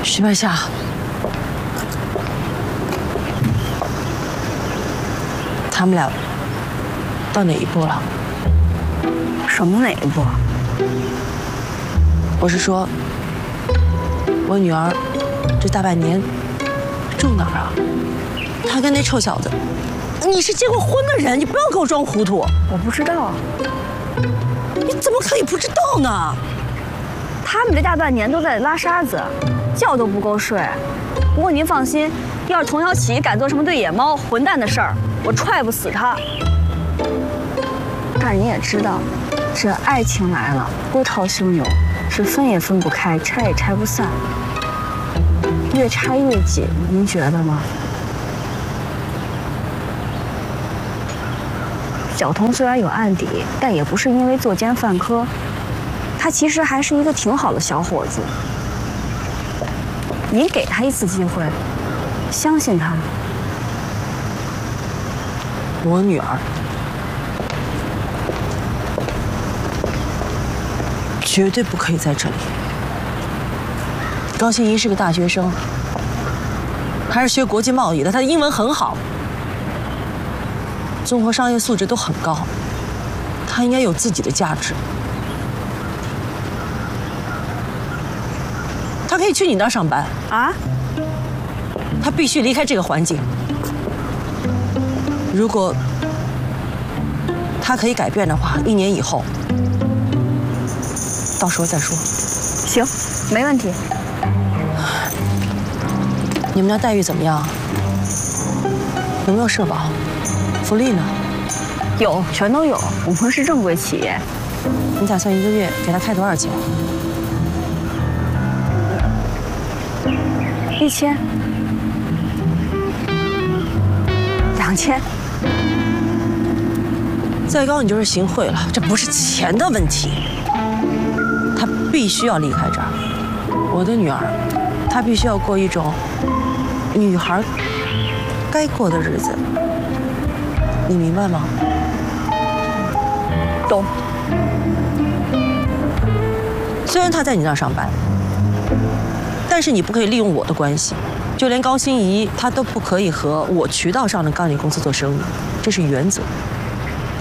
徐白夏，他们俩到哪一步了？ 什么哪一步？ 我是说，我女儿这大半年住哪儿啊？她跟那臭小子，你是结过婚的人，你不要给我装糊涂。 我不知道。 你怎么可以不知道呢？ 他们这大半年都在拉沙子，觉都不够睡。不过您放心，要是童小启敢做什么对野猫混蛋的事儿，我踹不死他。但是你也知道，这爱情来了，波涛汹涌，是分也分不开，拆也拆不散，越拆越紧，您觉得吗？小童虽然有案底，但也不是因为作奸犯科，他其实还是一个挺好的小伙子。您给他一次机会，相信他。 我女儿绝对不可以在这里。高欣怡是个大学生，还是学国际贸易的，她的英文很好，综合商业素质都很高，她应该有自己的价值。她可以去你那儿上班啊？ 她必须离开这个环境。如果她可以改变的话，1年以后，到时候再说。 行，没问题。 你们那待遇怎么样？有没有社保？福利呢？ 有，全都有。我们是正规企业。 你打算1个月给他开多少钱 ？1000、2000。 再高你就是行贿了，这不是钱的问题。他必须要离开这儿。我的女儿，她必须要过一种女孩该过的日子，你明白吗？ 懂。 虽然她在你那儿上班，但是你不可以利用我的关系，就连高欣怡她都不可以和我渠道上的钢铁公司做生意，这是原则。